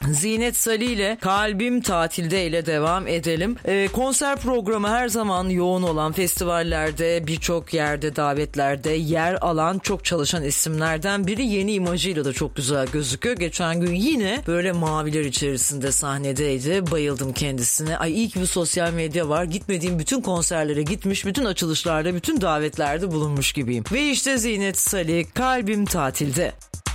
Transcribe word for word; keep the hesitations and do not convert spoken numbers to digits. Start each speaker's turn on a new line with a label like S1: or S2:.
S1: Zinet Salih ile Kalbim Tatilde ile devam edelim. Ee, konser programı her zaman yoğun olan, festivallerde, birçok yerde, davetlerde yer alan, çok çalışan isimlerden biri. Yeni imajıyla da çok güzel gözüküyor. Geçen gün yine böyle maviler içerisinde sahnedeydi. Bayıldım kendisine. Ay iyi ki bir sosyal medya var. Gitmediğim bütün konserlere gitmiş, bütün açılışlarda, bütün davetlerde bulunmuş gibiyim. Ve işte Zinet Salih, Kalbim Tatilde.